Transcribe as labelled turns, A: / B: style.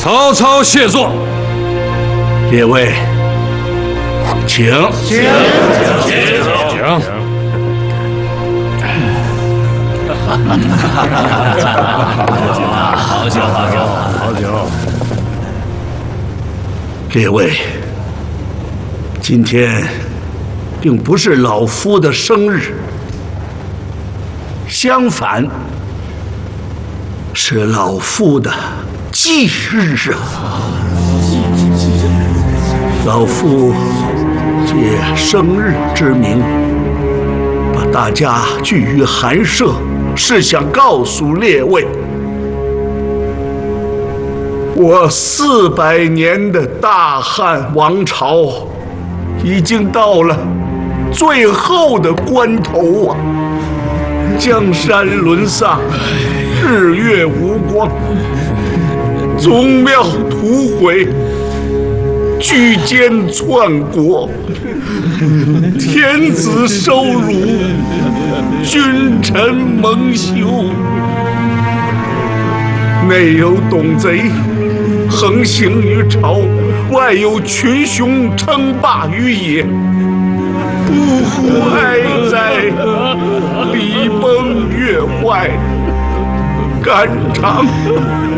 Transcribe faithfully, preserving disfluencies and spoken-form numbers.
A: 曹操谢座。
B: 列位，请。
C: 请
A: 请请。
C: 好酒，好酒，
A: 好酒。
B: 列位，今天并不是老夫的生日，相反，是老夫的忌日啊！老夫借生日之名，把大家聚于寒舍，是想告诉列位，我四百年的大汉王朝已经到了最后的关头啊！江山沦丧，日月无光，宗庙屠毁，居间篡国，天子受辱，君臣蒙羞，内有董贼横行于朝，外有群雄称霸于野，呜呼哀哉！礼崩乐坏，肝肠